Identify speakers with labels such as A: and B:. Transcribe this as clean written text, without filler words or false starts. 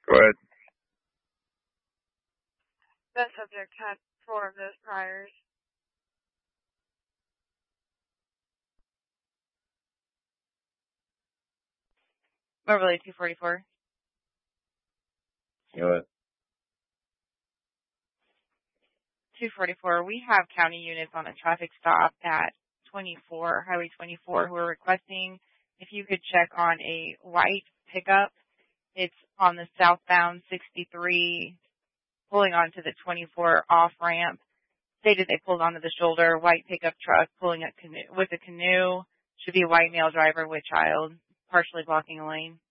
A: Go ahead.
B: That subject had 4 of those priors.
C: Moberly 244.
A: Go ahead.
C: 244. We have county units on a traffic stop at Highway 24, who are requesting if you could check on a white pickup. It's on the southbound 63, pulling onto the 24 off ramp. Stated they pulled onto the shoulder. White pickup truck pulling with a canoe. Should be a white male driver with child, partially blocking a lane.